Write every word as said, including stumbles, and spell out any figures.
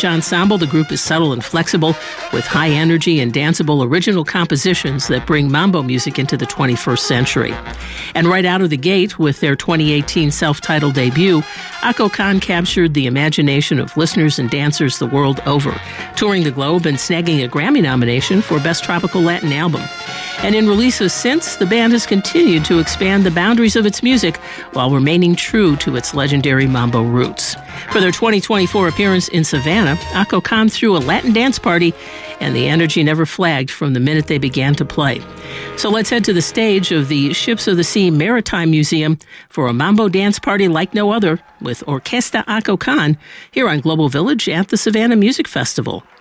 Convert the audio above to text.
Village Ensemble, the group is subtle and flexible with high energy and danceable original compositions that bring mambo music into the twenty-first century. And right out of the gate with their twenty eighteen self-titled debut, Ako Khan captured the imagination of listeners and dancers the world over, touring the globe and snagging a Grammy nomination for Best Tropical Latin Album. And in releases since, the band has continued to expand the boundaries of its music while remaining true to its legendary mambo roots. For their twenty twenty-four appearance in Savannah, Ako Khan threw a Latin dance party, and the energy never flagged from the minute they began to play. So let's head to the stage of the Ships of the Sea Maritime Museum for a mambo dance party like no other with Orquesta Ako Khan here on Global Village at the Savannah Music Festival.